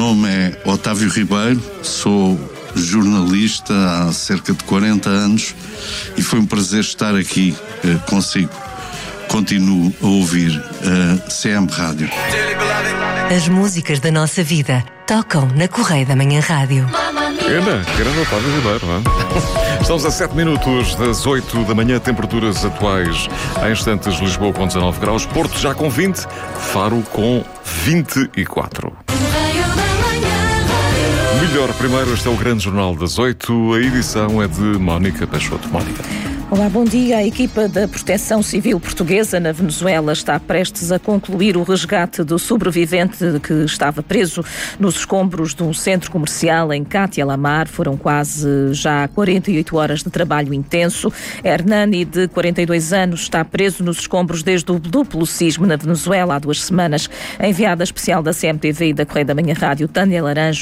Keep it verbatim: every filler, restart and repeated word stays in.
nome é Otávio Ribeiro, sou jornalista há cerca de quarenta anos e foi um prazer estar aqui uh, consigo. Continuo a ouvir a C M Rádio. As músicas da nossa vida tocam na Correia da Manhã Rádio. Ana, grande Otávio Ribeiro, não é? Estamos a sete minutos das oito da manhã, temperaturas atuais em instantes, Lisboa com dezanove graus, Porto já com vinte, Faro com vinte e quatro. Melhor primeiro, este é o grande jornal das oito, a edição é de Mónica Peixoto. Mónica. Olá, bom dia. A equipa da Proteção Civil Portuguesa na Venezuela está prestes a concluir o resgate do sobrevivente que estava preso nos escombros de um centro comercial em Cátia Lamar. Foram quase já quarenta e oito horas de trabalho intenso. Hernani, de quarenta e dois anos, está preso nos escombros desde o duplo sismo na Venezuela há duas semanas. A enviada especial da C M T V e da Correia da Manhã Rádio, Tânia Laranjo,